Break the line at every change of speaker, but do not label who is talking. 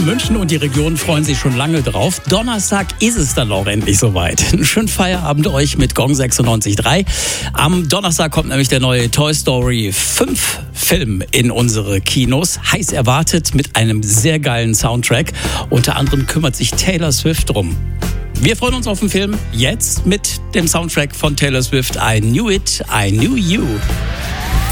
München und die Region freuen sich schon lange drauf. Donnerstag ist es dann auch endlich soweit. Einen schönen Feierabend euch mit Gong 96.3. Am Donnerstag kommt nämlich der neue Toy Story 5 Film in unsere Kinos. Heiß erwartet mit einem sehr geilen Soundtrack. Unter anderem kümmert sich Taylor Swift drum. Wir freuen uns auf den Film jetzt mit dem Soundtrack von Taylor Swift I Knew It, I Knew You.